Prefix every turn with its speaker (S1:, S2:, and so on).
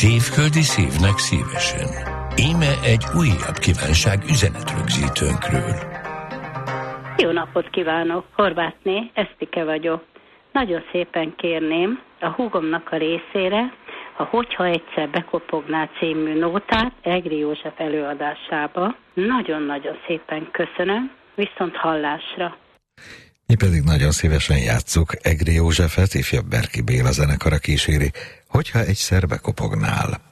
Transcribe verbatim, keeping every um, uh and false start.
S1: Tévföldi szívnek szívesen. Íme egy újabb kívánság üzenetrögzítőnkről.
S2: Jó napot kívánok, Horvátné, Esztike vagyok. Nagyon szépen kérném a húgomnak a részére, a Hogyha egyszer bekopognál című nótát Egri József előadásába. Nagyon-nagyon szépen köszönöm, viszont hallásra.
S3: Mi pedig nagyon szívesen játsszuk Egri Józsefet, ifjabb Berki Béla zenekara kíséri, Hogyha egyszer bekopognál.